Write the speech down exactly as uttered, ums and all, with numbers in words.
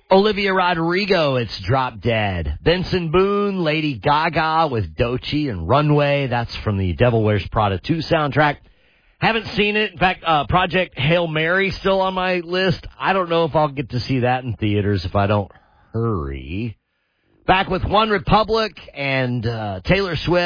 Olivia Rodrigo, it's Drop Dead. Benson Boone, Lady Gaga with Doechii and Runway. That's from the Devil Wears Prada two soundtrack. Haven't seen it. In fact, uh, Project Hail Mary still on my list. I don't know if I'll get to see that in theaters if I don't hurry. Back with One Republic and uh, Taylor Swift.